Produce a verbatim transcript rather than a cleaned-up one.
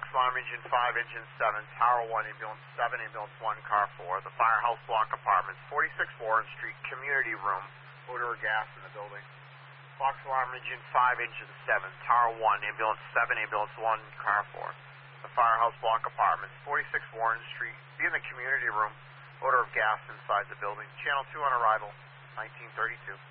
alarm engine five, engine seven, Tower one, ambulance seven, ambulance one, car four. The Firehouse Block Apartments, forty-six Warren Street, community room, odor of gas in the building. Fox alarm engine five, engine seven, Tower one, ambulance seven, ambulance one, car four. The Firehouse Block Apartments, forty-six Warren Street, be in the community room, odor of gas inside the building. Channel two on arrival, nineteen thirty-two.